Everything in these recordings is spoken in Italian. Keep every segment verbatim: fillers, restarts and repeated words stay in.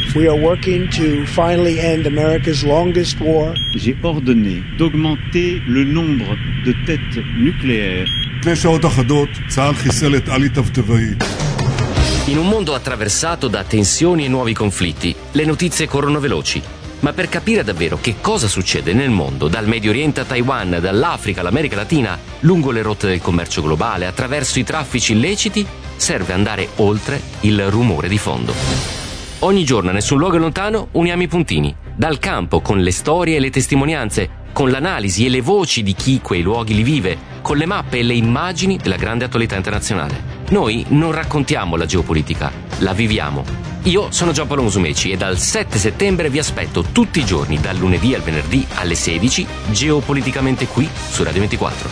We are working to finally end America's longest war. J'ai ordonné d'augmenter le nombre de têtes nucléaires. In un mondo attraversato da tensioni e nuovi conflitti, le notizie corrono veloci. Ma per capire davvero che cosa succede nel mondo, dal Medio Oriente a Taiwan, dall'Africa all'America Latina, lungo le rotte del commercio globale, attraverso i traffici illeciti, serve andare oltre il rumore di fondo. Ogni giorno, nessun luogo è lontano, uniamo i puntini. Dal campo, con le storie e le testimonianze, con l'analisi e le voci di chi quei luoghi li vive, con le mappe e le immagini della grande attualità internazionale. Noi non raccontiamo la geopolitica, la viviamo. Io sono Giampaolo Musumeci e dal sette settembre vi aspetto tutti i giorni, dal lunedì al venerdì alle sedici, geopoliticamente qui su Radio ventiquattro.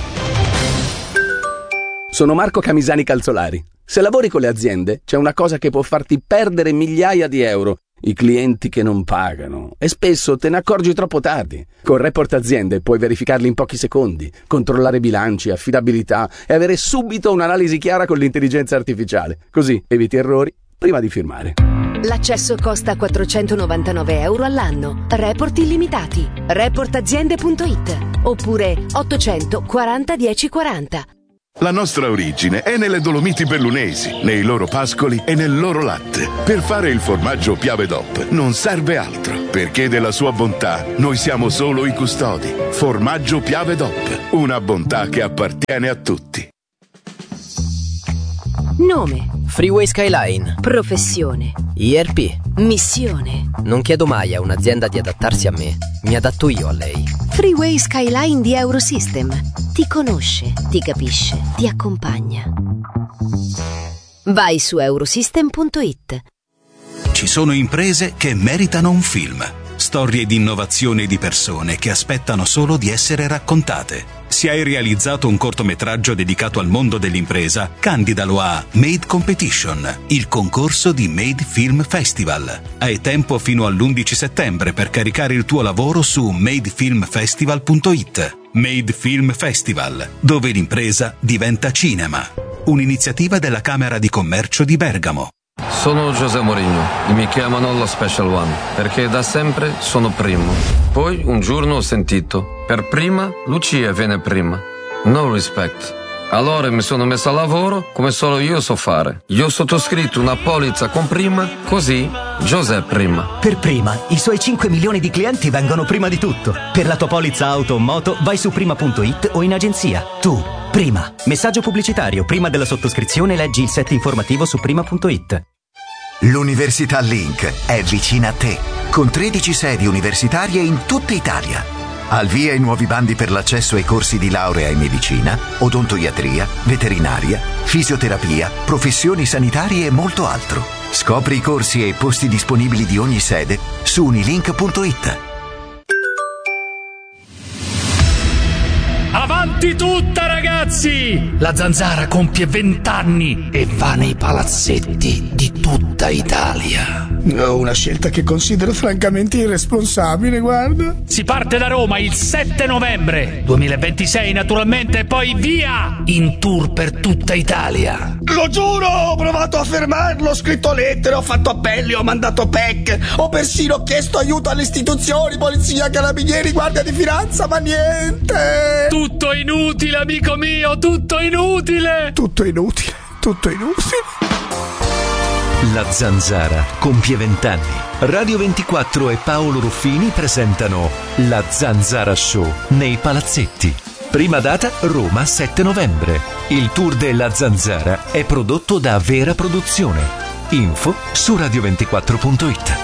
Sono Marco Camisani Calzolari. Se lavori con le aziende, c'è una cosa che può farti perdere migliaia di euro: i clienti che non pagano. E spesso te ne accorgi troppo tardi. Con Report Aziende puoi verificarli in pochi secondi, controllare bilanci, affidabilità e avere subito un'analisi chiara con l'intelligenza artificiale. Così eviti errori prima di firmare. L'accesso costa quattrocentonovantanove euro all'anno. Report illimitati. report aziende punto it oppure ottocento quaranta dieci quaranta. La nostra origine è nelle Dolomiti Bellunesi, nei loro pascoli e nel loro latte. Per fare il formaggio Piave D O P non serve altro, perché della sua bontà noi siamo solo i custodi. Formaggio Piave D O P, una bontà che appartiene a tutti. Nome: Freeway Skyline. professione: I R P. missione: Non chiedo mai a un'azienda di adattarsi a me, mi adatto io a lei. Freeway Skyline di Eurosystem. Ti conosce, ti capisce, ti accompagna. Vai su eurosystem punto it. Ci sono imprese che meritano un film. Storie di innovazione di persone che aspettano solo di essere raccontate. Se hai realizzato un cortometraggio dedicato al mondo dell'impresa, candidalo a Made Competition, il concorso di Made Film Festival. Hai tempo fino all'undici settembre per caricare il tuo lavoro su made film festival punto it. Made Film Festival, dove l'impresa diventa cinema. Un'iniziativa della Camera di Commercio di Bergamo. Sono José Mourinho e mi chiamano lo Special One perché da sempre sono primo. Poi un giorno ho sentito: per prima Lucia viene prima. No respect. Allora mi sono messo a lavoro come solo io so fare. Io ho sottoscritto una polizza con prima, così José prima. Per prima, i suoi cinque milioni di clienti vengono prima di tutto. Per la tua polizza auto o moto vai su prima punto it o in agenzia. Tu, prima. Messaggio pubblicitario: prima della sottoscrizione leggi il set informativo su prima punto it. L'Università Link è vicina a te, con tredici sedi universitarie in tutta Italia. Al via i nuovi bandi per l'accesso ai corsi di laurea in medicina, odontoiatria, veterinaria, fisioterapia, professioni sanitarie e molto altro. Scopri i corsi e i posti disponibili di ogni sede su unilink punto it. Avanti tutta, ragazzi! La Zanzara compie vent'anni e va nei palazzetti di tutta Italia. Una scelta che considero francamente irresponsabile, guarda. Si parte da Roma il sette novembre duemilaventisei, naturalmente, e poi via! In tour per tutta Italia. Lo giuro, ho provato a fermarlo, ho scritto lettere, ho fatto appelli, ho mandato P E C, ho persino chiesto aiuto alle istituzioni, polizia, carabinieri, guardia di finanza, ma niente! Tutto inutile, amico mio, tutto inutile! Tutto inutile, tutto inutile. La Zanzara compie vent'anni. Radio ventiquattro e Paolo Ruffini presentano La Zanzara Show nei palazzetti. Prima data Roma sette novembre. Il tour della Zanzara è prodotto da Vera Produzione. Info su radio ventiquattro punto it.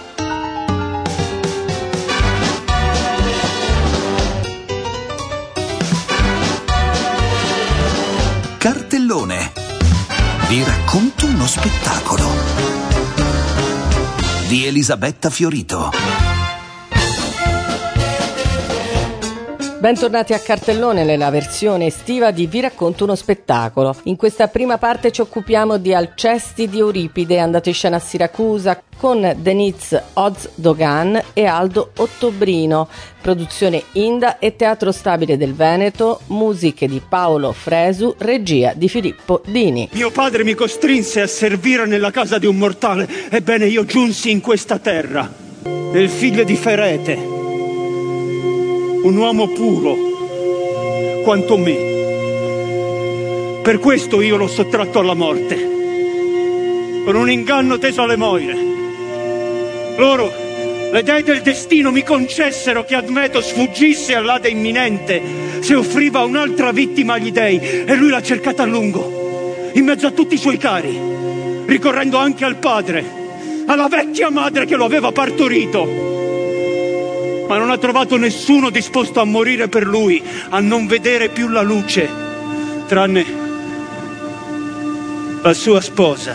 Cartellone. Vi racconto uno spettacolo di Elisabetta Fiorito. Bentornati a Cartellone, nella versione estiva di Vi racconto uno spettacolo. In questa prima parte ci occupiamo di Alcesti di Euripide, andato in scena a Siracusa con Deniz Oz-Dogan e Aldo Ottobrino, produzione Inda e Teatro Stabile del Veneto, musiche di Paolo Fresu, regia di Filippo Dini. Mio padre mi costrinse a servire nella casa di un mortale, ebbene io giunsi in questa terra, nel figlio di Ferete, un uomo puro quanto me. Per questo io l'ho sottratto alla morte, con un inganno teso alle moire. Loro, le dei del destino, mi concessero che Admeto sfuggisse all'Ade imminente se offriva un'altra vittima agli dei, e lui l'ha cercata a lungo, in mezzo a tutti i suoi cari, ricorrendo anche al padre, alla vecchia madre che lo aveva partorito. Ma non ha trovato nessuno disposto a morire per lui, a non vedere più la luce, tranne la sua sposa.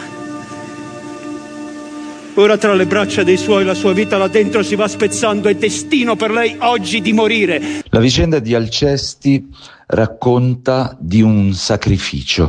Ora tra le braccia dei suoi la sua vita là dentro si va spezzando, è destino per lei oggi di morire. La vicenda di Alcesti racconta di un sacrificio.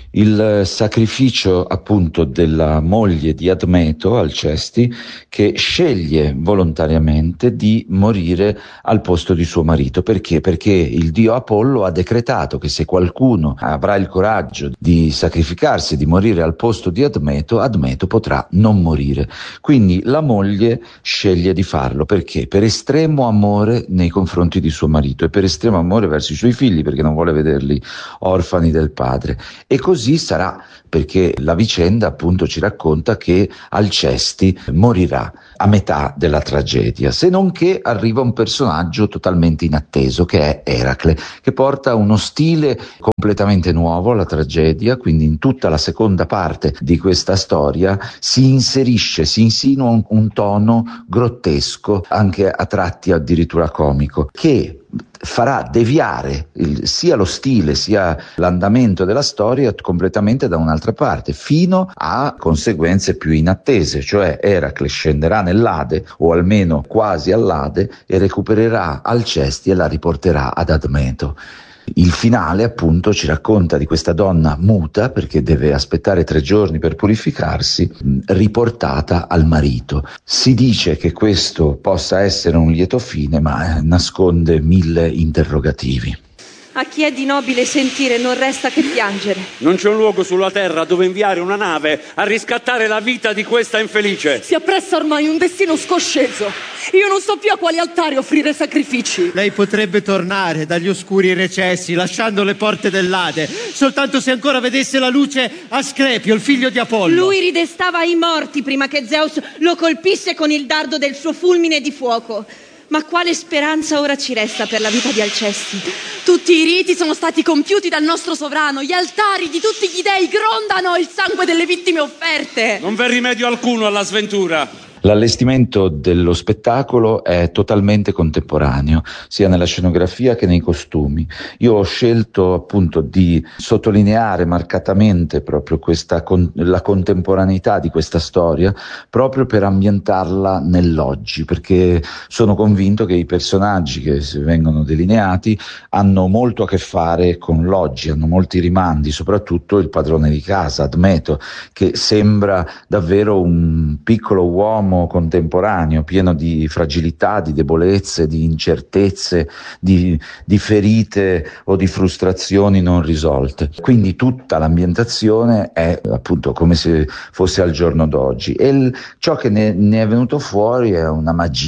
Il sacrificio appunto della moglie di Admeto, Alcesti, che sceglie volontariamente di morire al posto di suo marito. Perché? Perché il dio Apollo ha decretato che se qualcuno avrà il coraggio di sacrificarsi, di morire al posto di Admeto, Admeto potrà non morire. Quindi la moglie sceglie di farlo. Perché? Per estremo amore nei confronti di suo marito e per estremo amore verso i suoi figli, perché non vuole vederli orfani del padre. E così sarà, perché la vicenda appunto ci racconta che Alcesti morirà a metà della tragedia, se non che arriva un personaggio totalmente inatteso che è Eracle, che porta uno stile completamente nuovo alla tragedia. Quindi in tutta la seconda parte di questa storia si inserisce, si insinua un, un tono grottesco, anche a tratti addirittura comico, che farà deviare il, sia lo stile sia l'andamento della storia completamente da un'altra parte, fino a conseguenze più inattese, cioè Eracle scenderà nell'Ade, o almeno quasi all'Ade, e recupererà Alcesti e la riporterà ad Admeto. Il finale appunto ci racconta di questa donna muta, perché deve aspettare tre giorni per purificarsi, riportata al marito. Si dice che questo possa essere un lieto fine, ma nasconde mille interrogativi. A chi è di nobile sentire non resta che piangere. Non c'è un luogo sulla terra dove inviare una nave a riscattare la vita di questa infelice. Si appressa ormai un destino scosceso. Io non so più a quali altari offrire sacrifici. Lei potrebbe tornare dagli oscuri recessi, lasciando le porte dell'Ade, soltanto se ancora vedesse la luce Asclepio, il figlio di Apollo. Lui ridestava i morti prima che Zeus lo colpisse con il dardo del suo fulmine di fuoco. Ma quale speranza ora ci resta per la vita di Alcesti? Tutti i riti sono stati compiuti dal nostro sovrano, gli altari di tutti gli dei grondano il sangue delle vittime offerte. Non v'è rimedio alcuno alla sventura. L'allestimento dello spettacolo è totalmente contemporaneo, sia nella scenografia che nei costumi. Io ho scelto appunto di sottolineare marcatamente proprio questa con, la contemporaneità di questa storia, proprio per ambientarla nell'oggi, perché sono convinto che i personaggi che vengono delineati hanno molto a che fare con l'oggi, hanno molti rimandi, soprattutto il padrone di casa, Admeto, che sembra davvero un piccolo uomo contemporaneo, pieno di fragilità, di debolezze, di incertezze, di, di ferite o di frustrazioni non risolte. Quindi tutta l'ambientazione è appunto come se fosse al giorno d'oggi, e il, ciò che ne, ne è venuto fuori è una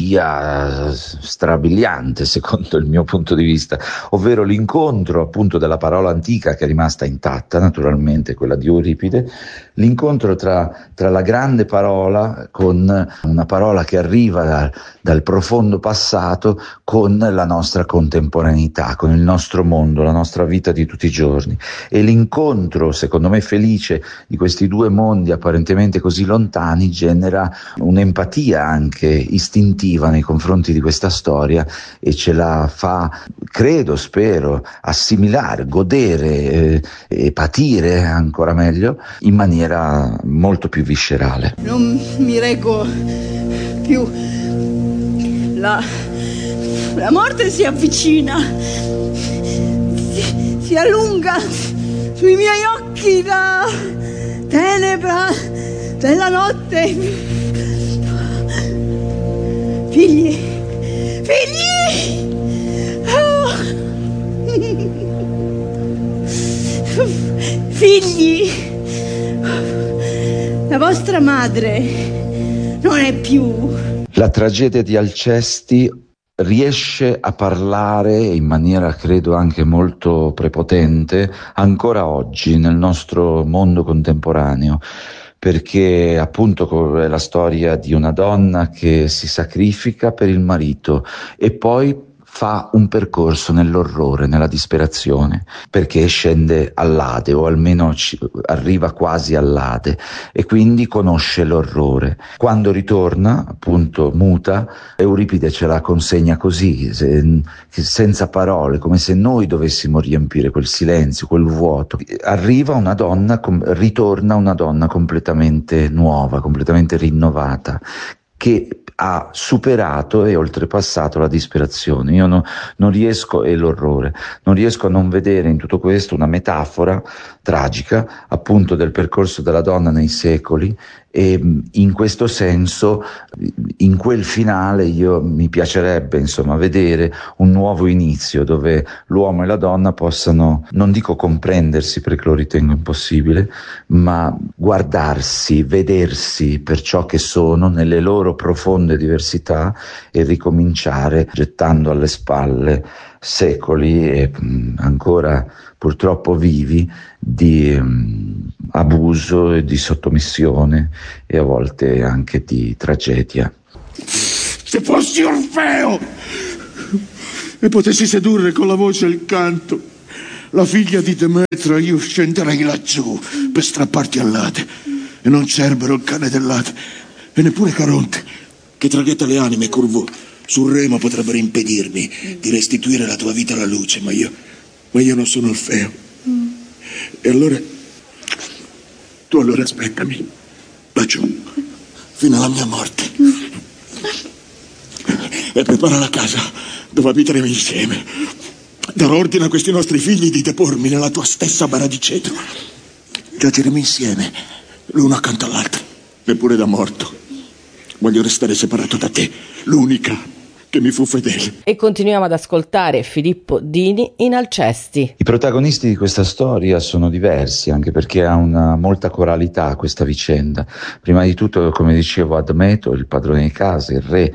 magia strabiliante secondo il mio punto di vista, ovvero l'incontro appunto della parola antica, che è rimasta intatta naturalmente, quella di Euripide, l'incontro tra, tra la grande parola con una parola che arriva da, dal profondo passato con la nostra contemporaneità, con il nostro mondo, la nostra vita di tutti i giorni. E l'incontro, secondo me felice, di questi due mondi apparentemente così lontani genera un'empatia anche istintiva nei confronti di questa storia e ce la fa, credo, spero, assimilare, godere eh, e patire ancora meglio in maniera molto più viscerale. Non mi reggo più la La morte si avvicina, si, si allunga sui miei occhi la tenebra della notte. Figli, figli! Oh. Figli! La vostra madre non è più. La tragedia di Alcesti riesce a parlare in maniera, credo, anche molto prepotente ancora oggi nel nostro mondo contemporaneo, perché appunto è la storia di una donna che si sacrifica per il marito e poi fa un percorso nell'orrore, nella disperazione, perché scende all'Ade, o almeno ci, arriva quasi all'Ade, e quindi conosce l'orrore. Quando ritorna, appunto muta, Euripide ce la consegna così, se, senza parole, come se noi dovessimo riempire quel silenzio, quel vuoto. Arriva una donna, ritorna una donna completamente nuova, completamente rinnovata, che ha superato e oltrepassato la disperazione. Io no, non riesco, e l'orrore, non riesco a non vedere in tutto questo una metafora tragica appunto del percorso della donna nei secoli, e in questo senso, in quel finale, io mi piacerebbe insomma vedere un nuovo inizio dove l'uomo e la donna possano, non dico comprendersi perché lo ritengo impossibile, ma guardarsi, vedersi per ciò che sono nelle loro profonde diversità e ricominciare gettando alle spalle secoli e mh, ancora purtroppo vivi di mh, abuso e di sottomissione e a volte anche di tragedia. Se fossi Orfeo e potessi sedurre con la voce e il canto la figlia di Demetra, io scenderei laggiù per strapparti all'Ade, e non Cerbero, il cane dell'Ade, e neppure Caronte, che traghetta le anime, Curvò, sul remo potrebbero impedirmi di restituire la tua vita alla luce, ma io, ma io non sono Orfeo. Mm. E allora, tu allora aspettami, laggiù, fino alla mia morte. Mm. E prepara la casa dove abiteremo insieme. Darò ordine a questi nostri figli di depormi nella tua stessa bara di cedro. Giaceremo insieme, l'uno accanto all'altro, neppure da morto. Voglio restare separato da te, l'unica che mi fu fedele. E continuiamo ad ascoltare Filippo Dini in Alcesti. I protagonisti di questa storia sono diversi, anche perché ha una molta coralità questa vicenda. Prima di tutto, come dicevo, Admeto, il padrone di casa, il re,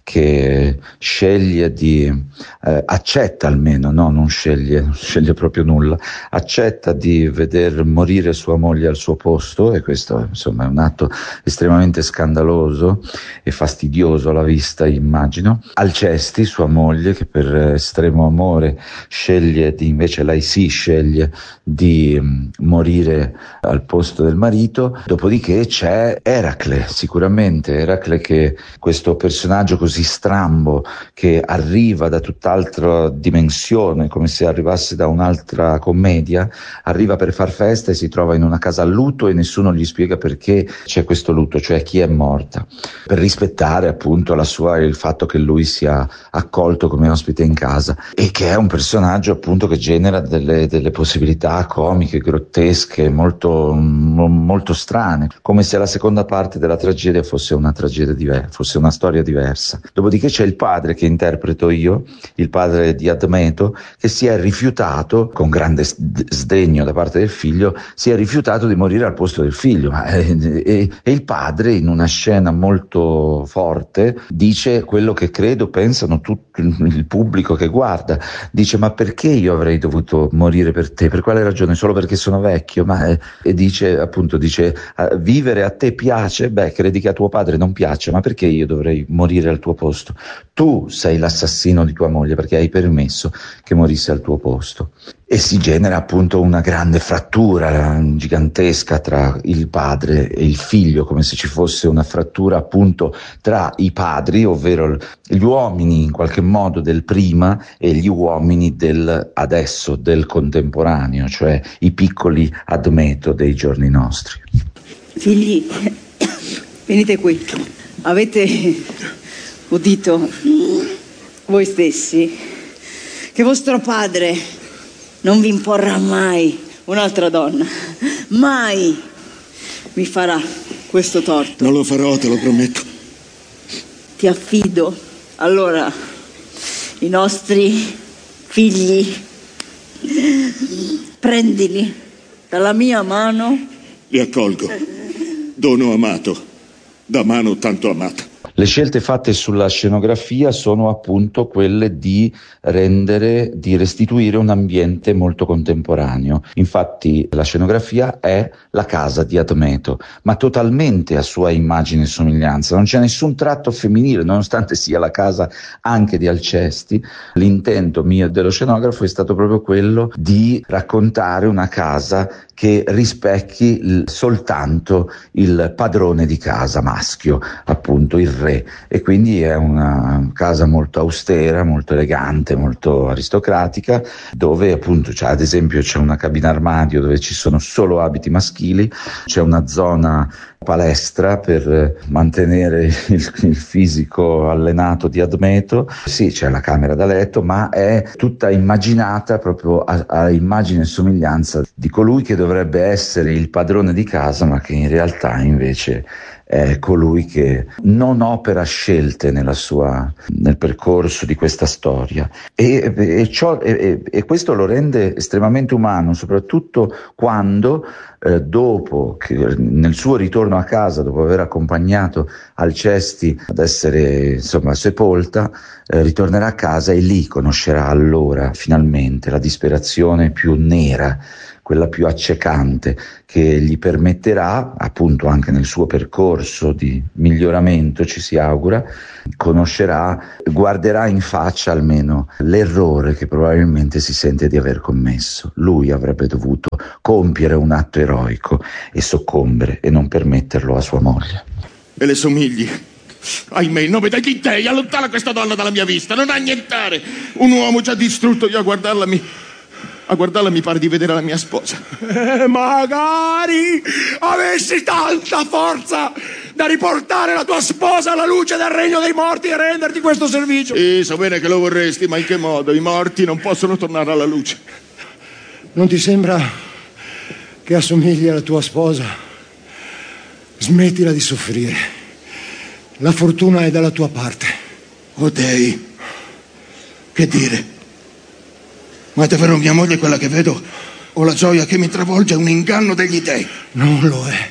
che sceglie di, eh, accetta almeno, no, non sceglie, non sceglie proprio nulla, accetta di veder morire sua moglie al suo posto, e questo insomma è un atto estremamente scandaloso e fastidioso alla vista, immagino. Alcesti, sua moglie, che per estremo amore sceglie di, invece lei sì sceglie di mh, morire al posto del marito. Dopodiché c'è Eracle, sicuramente Eracle, che questo personaggio così strambo, che arriva da tutt'altra dimensione, come se arrivasse da un'altra commedia, arriva per far festa e si trova in una casa a lutto e nessuno gli spiega perché c'è questo lutto, cioè chi è morta, per rispettare appunto la sua, il fatto che lui sia accolto come ospite in casa, e che è un personaggio appunto che genera delle, delle possibilità comiche, grottesche, molto, mo, molto strane, come se la seconda parte della tragedia fosse una tragedia diversa, fosse una storia diversa. Dopodiché c'è il padre, che interpreto io, il padre di Admeto, che si è rifiutato, con grande sdegno da parte del figlio, si è rifiutato di morire al posto del figlio. E, e, e il padre, in una scena molto forte, dice quello che credo pensano tutto il pubblico che guarda. Dice: ma perché io avrei dovuto morire per te? Per quale ragione? Solo perché sono vecchio? Ma, eh, e dice appunto, dice, vivere a te piace? Beh, credi che a tuo padre non piace, ma perché io dovrei morire al tuo posto? Tu sei l'assassino di tua moglie perché hai permesso che morisse al tuo posto. E si genera appunto una grande frattura gigantesca tra il padre e il figlio, come se ci fosse una frattura appunto tra i padri, ovvero gli uomini in qualche modo del prima e gli uomini del adesso, del contemporaneo, cioè i piccoli Admeto dei giorni nostri. Figli, venite qui. Avete udito voi stessi che vostro padre non vi imporrà mai un'altra donna, mai vi farà questo torto. Non lo farò, te lo prometto. Ti affido allora i nostri figli, prendili dalla mia mano. Li accolgo, dono amato, da mano tanto amata. Le scelte fatte sulla scenografia sono appunto quelle di rendere, di restituire un ambiente molto contemporaneo. Infatti la scenografia è la casa di Admeto, ma totalmente a sua immagine e somiglianza. Non c'è nessun tratto femminile, nonostante sia la casa anche di Alcesti. L'intento mio dello scenografo è stato proprio quello di raccontare una casa che rispecchi il, soltanto il padrone di casa maschio, appunto il re, e quindi è una casa molto austera, molto elegante, molto aristocratica, dove appunto c'è, ad esempio c'è una cabina armadio dove ci sono solo abiti maschili, c'è una zona palestra per mantenere il, il fisico allenato di Admeto, sì, c'è la camera da letto, ma è tutta immaginata proprio a, a immagine e somiglianza di colui che dovrebbe essere il padrone di casa, ma che in realtà invece è colui che non opera scelte nella sua, nel percorso di questa storia, e, e, ciò, e, e questo lo rende estremamente umano, soprattutto quando eh, dopo che, nel suo ritorno a casa, dopo aver accompagnato Alcesti ad essere insomma sepolta, eh, ritornerà a casa e lì conoscerà allora finalmente la disperazione più nera, quella più accecante, che gli permetterà, appunto anche nel suo percorso di miglioramento, ci si augura, conoscerà, guarderà in faccia almeno l'errore che probabilmente si sente di aver commesso. Lui avrebbe dovuto compiere un atto eroico e soccombere e non permetterlo a sua moglie. E le somigli? Ahimè, in nome degli dèi, allontana questa donna dalla mia vista, non annientare. Un uomo già distrutto, io a guardarla mi... A guardarla mi pare di vedere la mia sposa. Eh, magari avessi tanta forza da riportare la tua sposa alla luce del regno dei morti e renderti questo servizio. Sì, so bene che lo vorresti, ma in che modo? I morti non possono tornare alla luce. Non ti sembra che assomigli alla tua sposa? Smettila di soffrire. La fortuna è dalla tua parte. Oh dei, che dire? Ma è davvero mia moglie quella che vedo? O la gioia che mi travolge è un inganno degli dèi? Non lo è.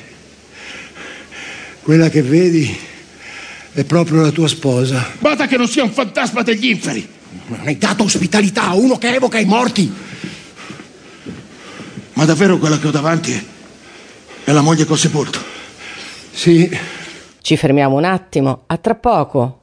Quella che vedi è proprio la tua sposa. Basta che non sia un fantasma degli inferi. Non hai dato ospitalità a uno che evoca i morti. Ma davvero quella che ho davanti è, è la moglie che ho sepolto? Sì. Ci fermiamo un attimo, a tra poco.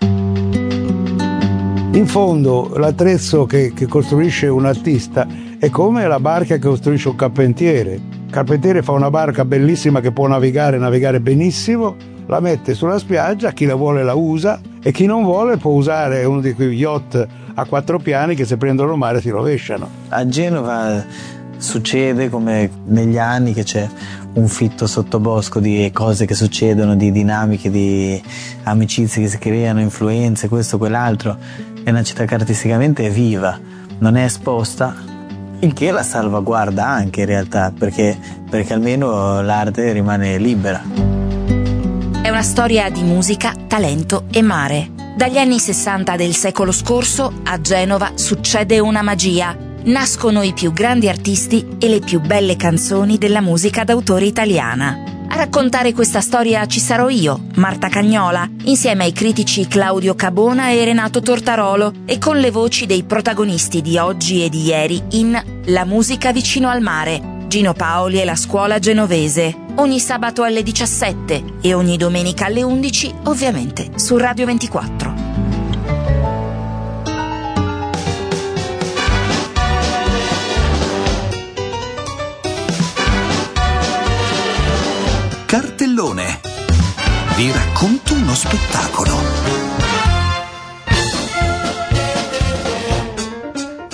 In fondo l'attrezzo che, che costruisce un artista è come la barca che costruisce un carpentiere. Il carpentiere fa una barca bellissima che può navigare, navigare benissimo, la mette sulla spiaggia, chi la vuole la usa e chi non vuole può usare uno di quei yacht a quattro piani che se prendono il mare si rovesciano. A Genova succede come negli anni che c'è un fitto sottobosco di cose che succedono, di dinamiche, di amicizie che si creano, influenze, questo, quell'altro. È una città che artisticamente è viva, non è esposta, il che la salvaguarda anche in realtà, perché, perché almeno l'arte rimane libera. È una storia di musica, talento e mare. Dagli anni sessanta del secolo scorso a Genova succede una magia. Nascono i più grandi artisti e le più belle canzoni della musica d'autore italiana. A raccontare questa storia ci sarò io, Marta Cagnola, insieme ai critici Claudio Cabona e Renato Tortarolo e con le voci dei protagonisti di oggi e di ieri in La musica vicino al mare, Gino Paoli e la scuola genovese, ogni sabato alle diciassette e ogni domenica alle undici, ovviamente su Radio ventiquattro. Cartellone. Vi racconto uno spettacolo.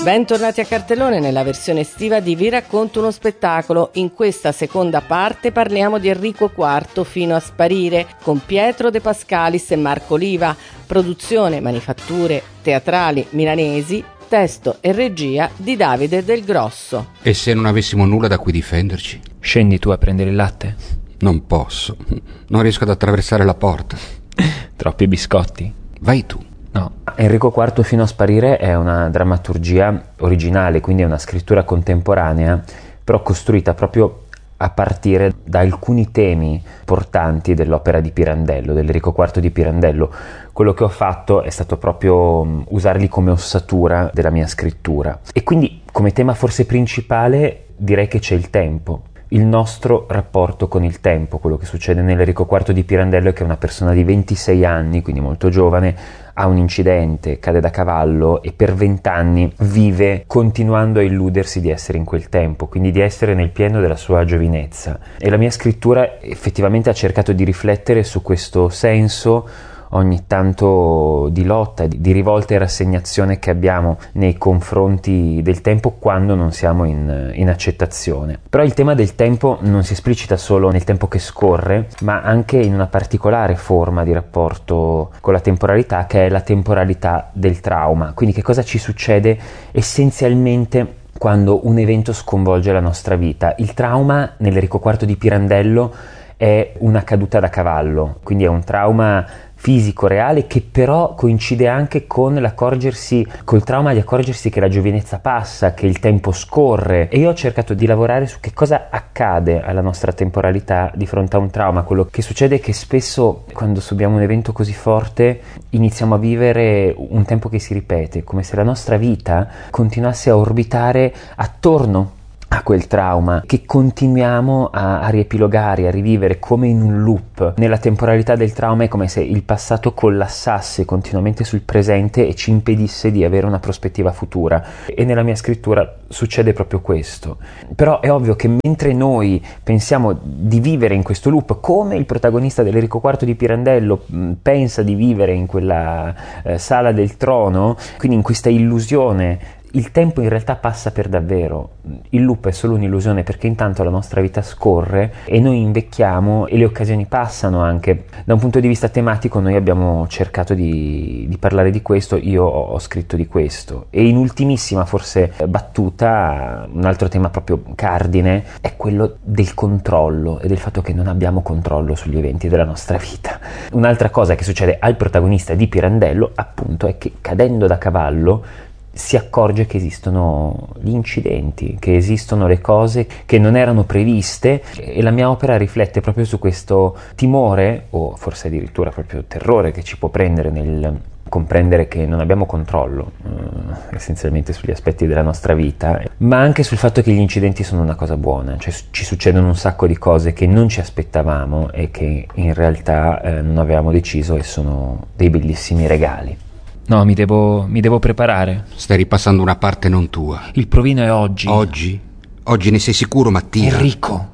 Bentornati a Cartellone nella versione estiva di Vi racconto uno spettacolo. In questa seconda parte parliamo di Enrico quarto fino a sparire con Pietro De Pascalis e Marco Oliva. Produzione, manifatture teatrali milanesi, testo e regia di Davide Del Grosso. E se non avessimo nulla da cui difenderci? Scendi tu a prendere il latte? Non posso, non riesco ad attraversare la porta. Troppi biscotti? Vai tu. No. Enrico quarto fino a sparire è una drammaturgia originale, quindi è una scrittura contemporanea, però costruita proprio a partire da alcuni temi portanti dell'opera di Pirandello, dell'Enrico quarto di Pirandello. Quello che ho fatto è stato proprio usarli come ossatura della mia scrittura. E quindi come tema forse principale direi che c'è il tempo. Il nostro rapporto con il tempo. Quello che succede nell'Enrico quarto di Pirandello è che una persona di ventisei anni, quindi molto giovane, ha un incidente, cade da cavallo e per vent'anni vive continuando a illudersi di essere in quel tempo, quindi di essere nel pieno della sua giovinezza. E la mia scrittura effettivamente ha cercato di riflettere su questo senso ogni tanto di lotta, di, di rivolta e rassegnazione che abbiamo nei confronti del tempo quando non siamo in, in accettazione. Però il tema del tempo non si esplicita solo nel tempo che scorre, ma anche in una particolare forma di rapporto con la temporalità, che è la temporalità del trauma. Quindi che cosa ci succede essenzialmente quando un evento sconvolge la nostra vita? Il trauma nell'Enrico quarto di Pirandello è una caduta da cavallo, quindi è un trauma fisico reale che però coincide anche con l'accorgersi, col trauma di accorgersi che la giovinezza passa, che il tempo scorre. E io ho cercato di lavorare su che cosa accade alla nostra temporalità di fronte a un trauma. Quello che succede è che spesso quando subiamo un evento così forte iniziamo a vivere un tempo che si ripete, come se la nostra vita continuasse a orbitare attorno a quel trauma, che continuiamo a, a riepilogare, a rivivere come in un loop. Nella temporalità del trauma è come se il passato collassasse continuamente sul presente e ci impedisse di avere una prospettiva futura. E nella mia scrittura succede proprio questo. Però è ovvio che mentre noi pensiamo di vivere in questo loop, come il protagonista dell'Enrico quarto di Pirandello mh, pensa di vivere in quella eh, sala del trono, quindi in questa illusione, il tempo in realtà passa per davvero. Il loop è solo un'illusione, perché intanto la nostra vita scorre e noi invecchiamo e le occasioni passano anche. Da un punto di vista tematico noi abbiamo cercato di, di parlare di questo, io ho, ho scritto di questo. E in ultimissima forse battuta, un altro tema proprio cardine è quello del controllo e del fatto che non abbiamo controllo sugli eventi della nostra vita. Un'altra cosa che succede al protagonista di Pirandello appunto è che cadendo da cavallo si accorge che esistono gli incidenti, che esistono le cose che non erano previste, e la mia opera riflette proprio su questo timore, o forse addirittura proprio terrore, che ci può prendere nel comprendere che non abbiamo controllo eh, essenzialmente sugli aspetti della nostra vita, ma anche sul fatto che gli incidenti sono una cosa buona, cioè ci succedono un sacco di cose che non ci aspettavamo e che in realtà eh, non avevamo deciso, e sono dei bellissimi regali. No, mi devo, mi devo preparare. Stai ripassando una parte non tua. Il provino è oggi. Oggi? Oggi ne sei sicuro, Mattia? Enrico,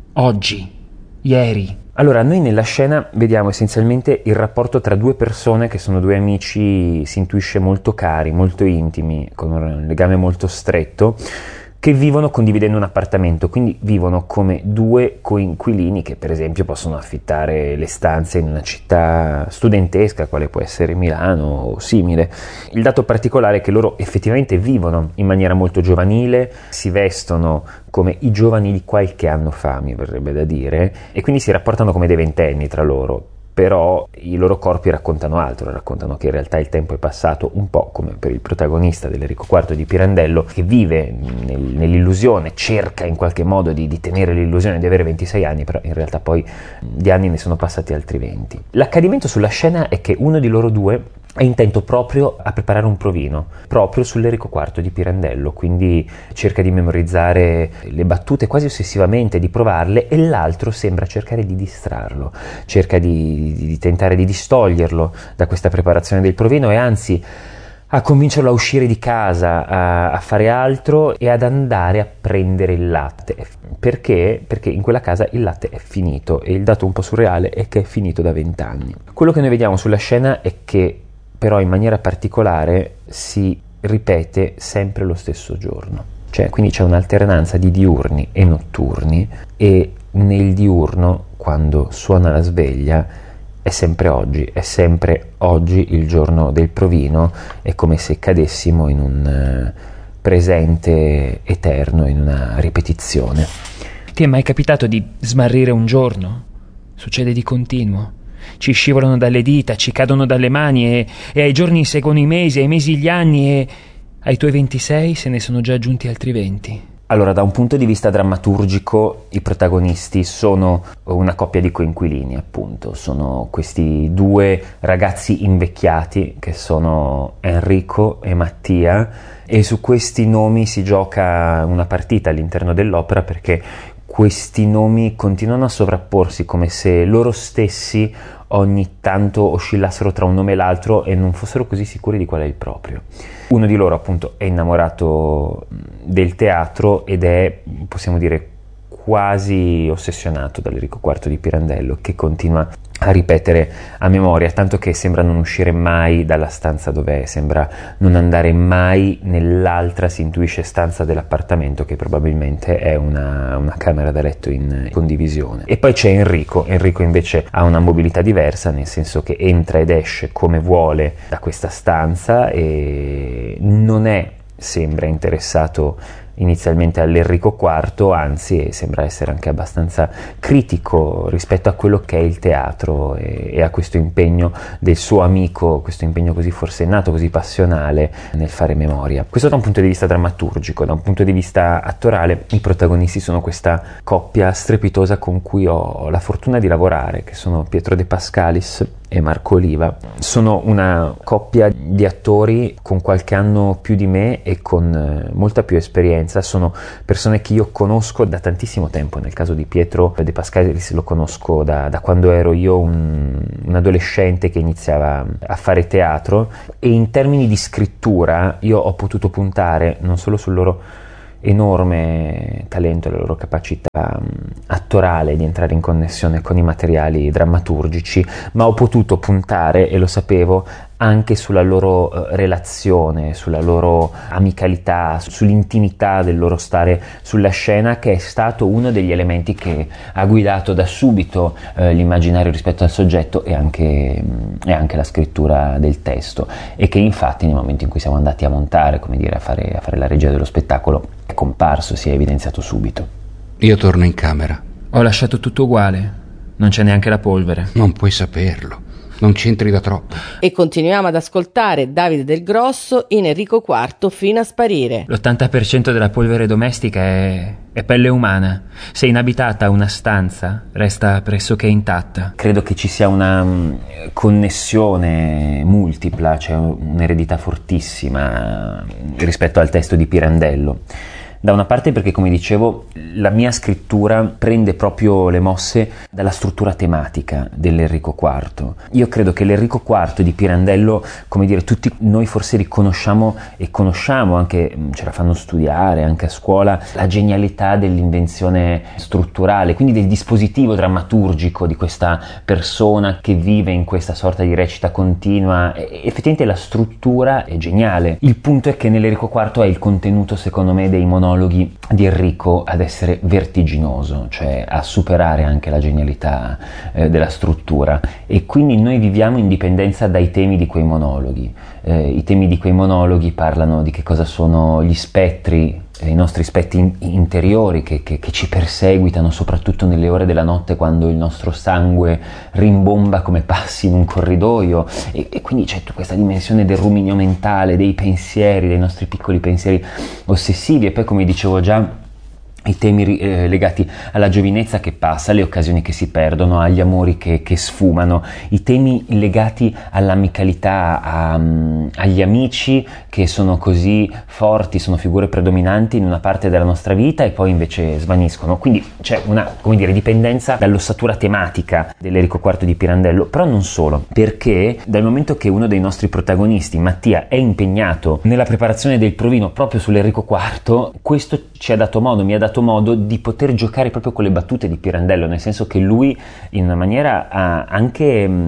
oggi, ieri. Allora, noi nella scena vediamo essenzialmente il rapporto tra due persone che sono due amici, si intuisce molto cari, molto intimi, con un legame molto stretto, che vivono condividendo un appartamento, quindi vivono come due coinquilini che per esempio possono affittare le stanze in una città studentesca, quale può essere Milano o simile. Il dato particolare è che loro effettivamente vivono in maniera molto giovanile, si vestono come i giovani di qualche anno fa, mi verrebbe da dire, e quindi si rapportano come dei ventenni tra loro. Però i loro corpi raccontano altro, raccontano che in realtà il tempo è passato, un po' come per il protagonista dell'Enrico quarto di Pirandello, che vive nel, nell'illusione, cerca in qualche modo di, di tenere l'illusione di avere ventisei anni, però in realtà poi di anni ne sono passati altri venti. L'accadimento sulla scena è che uno di loro due è intento proprio a preparare un provino, proprio sull'Enrico quarto di Pirandello, quindi cerca di memorizzare le battute quasi ossessivamente, di provarle, e l'altro sembra cercare di distrarlo, cerca di, di, di tentare di distoglierlo da questa preparazione del provino, e anzi a convincerlo a uscire di casa, a, a fare altro e ad andare a prendere il latte. Perché? Perché in quella casa il latte è finito, e il dato un po' surreale è che è finito da vent'anni. Quello che noi vediamo sulla scena è che però in maniera particolare si ripete sempre lo stesso giorno, cioè quindi c'è un'alternanza di diurni e notturni, e nel diurno, quando suona la sveglia, è sempre oggi, è sempre oggi il giorno del provino, è come se cadessimo in un presente eterno, in una ripetizione. Ti è mai capitato di smarrire un giorno? Succede di continuo. Ci scivolano dalle dita, ci cadono dalle mani e, e ai giorni seguono i mesi, ai mesi gli anni e ai tuoi ventisei se ne sono già aggiunti altri venti. Allora, da un punto di vista drammaturgico, i protagonisti sono una coppia di coinquilini, appunto. Sono questi due ragazzi invecchiati che sono Enrico e Mattia, e su questi nomi si gioca una partita all'interno dell'opera, perché questi nomi continuano a sovrapporsi come se loro stessi ogni tanto oscillassero tra un nome e l'altro e non fossero così sicuri di qual è il proprio. Uno di loro appunto è innamorato del teatro ed è, possiamo dire, quasi ossessionato dall'Enrico quarto di Pirandello, che continua a ripetere a memoria, tanto che sembra non uscire mai dalla stanza dov'è, sembra non andare mai nell'altra, si intuisce, stanza dell'appartamento, che probabilmente è una, una camera da letto in condivisione. E poi c'è Enrico. Enrico invece ha una mobilità diversa, nel senso che entra ed esce come vuole da questa stanza e non è, sembra, interessato inizialmente all'Enrico quarto, anzi sembra essere anche abbastanza critico rispetto a quello che è il teatro e, e a questo impegno del suo amico, questo impegno così forsennato, così passionale nel fare memoria. Questo da un punto di vista drammaturgico. Da un punto di vista attorale, i protagonisti sono questa coppia strepitosa con cui ho la fortuna di lavorare, che sono Pietro De Pascalis e Marco Oliva. Sono una coppia di attori con qualche anno più di me e con molta più esperienza. Sono persone che io conosco da tantissimo tempo. Nel caso di Pietro De Pascalis lo conosco da, da quando ero io un, un adolescente che iniziava a fare teatro, e in termini di scrittura io ho potuto puntare non solo sul loro enorme talento e la loro capacità attorale di entrare in connessione con i materiali drammaturgici, ma ho potuto puntare, e lo sapevo, anche sulla loro uh, relazione, sulla loro amicalità, sull'intimità del loro stare sulla scena, che è stato uno degli elementi che ha guidato da subito uh, l'immaginario rispetto al soggetto e anche, um, e anche la scrittura del testo, e che infatti nel momento in cui siamo andati a montare, come dire, a fare, a fare la regia dello spettacolo, è comparso, si è evidenziato subito. Io torno in camera. Ho lasciato tutto uguale, non c'è neanche la polvere. Non puoi saperlo, non c'entri da troppo. E continuiamo ad ascoltare Davide Del Grosso in Enrico quarto fino a sparire. L'ottanta per cento della polvere domestica è, è pelle umana. Se inabitata una stanza, resta pressoché intatta. Credo che ci sia una um, connessione multipla, cioè un'eredità fortissima rispetto al testo di Pirandello. Da una parte perché, come dicevo, la mia scrittura prende proprio le mosse dalla struttura tematica dell'Enrico quarto. Io credo che l'Enrico quarto di Pirandello, come dire, tutti noi forse riconosciamo e conosciamo, anche ce la fanno studiare anche a scuola, la genialità dell'invenzione strutturale, quindi del dispositivo drammaturgico di questa persona che vive in questa sorta di recita continua. E effettivamente la struttura è geniale. Il punto è che nell'Enrico quarto è il contenuto, secondo me, dei monologhi di Enrico ad essere vertiginoso, cioè a superare anche la genialità eh, della struttura, e quindi noi viviamo in dipendenza dai temi di quei monologhi. Eh, i temi di quei monologhi parlano di che cosa sono gli spettri, i nostri spettri in- interiori che, che, che ci perseguitano soprattutto nelle ore della notte, quando il nostro sangue rimbomba come passi in un corridoio, e, e quindi c'è tutta questa dimensione del ruminio mentale, dei pensieri, dei nostri piccoli pensieri ossessivi, e poi, come dicevo già, i temi eh, legati alla giovinezza che passa, alle occasioni che si perdono, agli amori che, che sfumano, i temi legati all'amicalità, a, um, agli amici che sono così forti, sono figure predominanti in una parte della nostra vita e poi invece svaniscono. Quindi c'è una, come dire, dipendenza dall'ossatura tematica dell'Enrico quarto di Pirandello, però non solo, perché dal momento che uno dei nostri protagonisti, Mattia, è impegnato nella preparazione del provino proprio sull'Enrico quarto, questo ci ha dato modo, mi ha dato modo di poter giocare proprio con le battute di Pirandello, nel senso che lui in una maniera ha anche mh,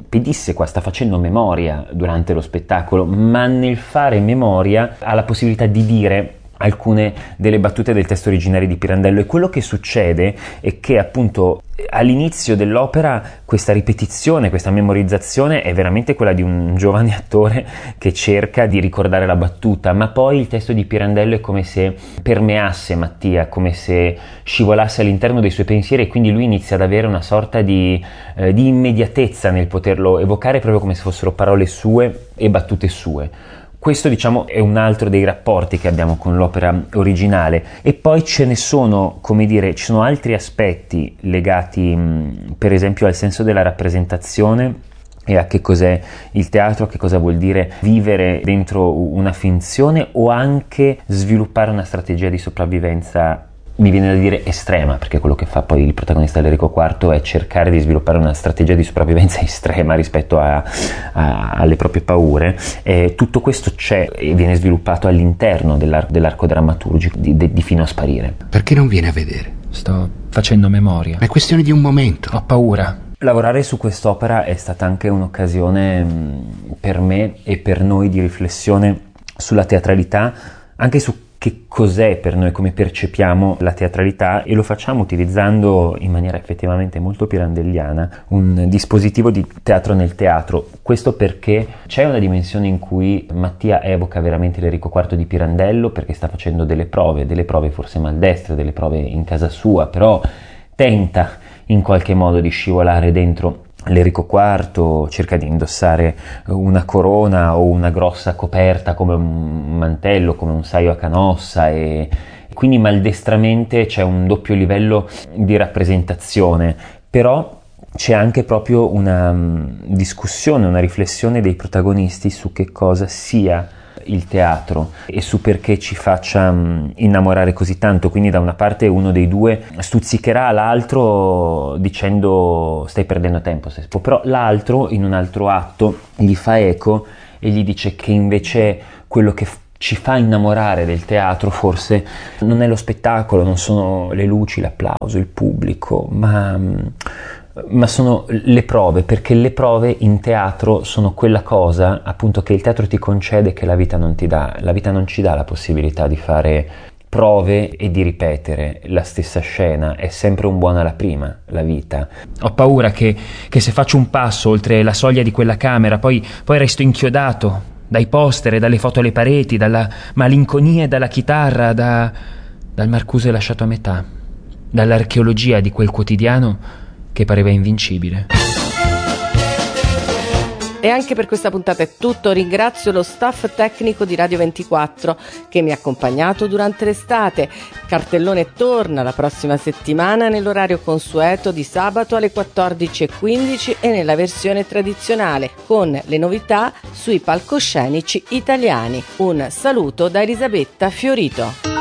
pedissequa, sta facendo memoria durante lo spettacolo, ma nel fare memoria ha la possibilità di dire alcune delle battute del testo originario di Pirandello. E quello che succede è che appunto all'inizio dell'opera questa ripetizione, questa memorizzazione è veramente quella di un giovane attore che cerca di ricordare la battuta, ma poi il testo di Pirandello è come se permeasse Mattia, come se scivolasse all'interno dei suoi pensieri, e quindi lui inizia ad avere una sorta di, eh, di immediatezza nel poterlo evocare, proprio come se fossero parole sue e battute sue. Questo, diciamo, è un altro dei rapporti che abbiamo con l'opera originale. E poi ce ne sono, come dire, ci sono altri aspetti legati mh, per esempio al senso della rappresentazione e a che cos'è il teatro, a che cosa vuol dire vivere dentro una finzione, o anche sviluppare una strategia di sopravvivenza, mi viene da dire estrema, perché quello che fa poi il protagonista Enrico quarto è cercare di sviluppare una strategia di sopravvivenza estrema rispetto a, a, alle proprie paure. E tutto questo c'è e viene sviluppato all'interno dell'ar- dell'arco drammaturgico di, di, di Fino a sparire. Perché non viene a vedere? Sto facendo memoria. Ma è questione di un momento. Ho paura. Lavorare su quest'opera è stata anche un'occasione mh, per me e per noi di riflessione sulla teatralità, anche su che cos'è per noi, come percepiamo la teatralità, e lo facciamo utilizzando in maniera effettivamente molto pirandelliana un dispositivo di teatro nel teatro. Questo perché c'è una dimensione in cui Mattia evoca veramente l'Enrico quarto di Pirandello, perché sta facendo delle prove, delle prove forse maldestre, delle prove in casa sua, però tenta in qualche modo di scivolare dentro l'Enrico quarto, cerca di indossare una corona o una grossa coperta come un mantello, come un saio a canossa, e quindi maldestramente c'è un doppio livello di rappresentazione. Però c'è anche proprio una discussione, una riflessione dei protagonisti su che cosa sia il teatro e su perché ci faccia mh, innamorare così tanto. Quindi da una parte uno dei due stuzzicherà l'altro dicendo stai perdendo tempo, se può, però l'altro in un altro atto gli fa eco e gli dice che invece quello che f- ci fa innamorare del teatro forse non è lo spettacolo, non sono le luci, l'applauso, il pubblico, ma mh, ma sono le prove, perché le prove in teatro sono quella cosa appunto che il teatro ti concede che la vita non ti dà. La vita non ci dà la possibilità di fare prove e di ripetere la stessa scena, è sempre un buono alla prima la vita. Ho paura che, che se faccio un passo oltre la soglia di quella camera poi, poi resto inchiodato dai poster e dalle foto alle pareti, dalla malinconia e dalla chitarra, da, dal Marcuse lasciato a metà, dall'archeologia di quel quotidiano che pareva invincibile. E anche per questa puntata è tutto. Ringrazio lo staff tecnico di Radio ventiquattro che mi ha accompagnato durante l'estate. Cartellone torna la prossima settimana nell'orario consueto di sabato alle quattordici e quindici e nella versione tradizionale con le novità sui palcoscenici italiani. Un saluto da Elisabetta Fiorito.